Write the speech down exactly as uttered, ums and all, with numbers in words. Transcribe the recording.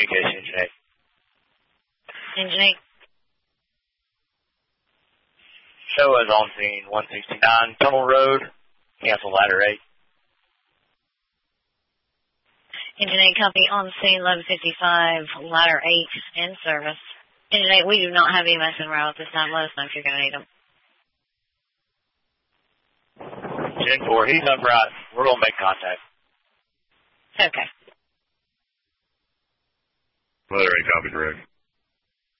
communication, Engine eight. Engine eight. Show is on scene one sixty-nine, Tunnel Road. Cancel ladder eight. Engine eight, copy on scene eleven fifty-five, ladder eight in service. Engine eight, we do not have E M S en route at this time. Let us know if you're going to need them. Gen four, he's upright. We're going to make contact. Okay. Ladder eight, copy, direct.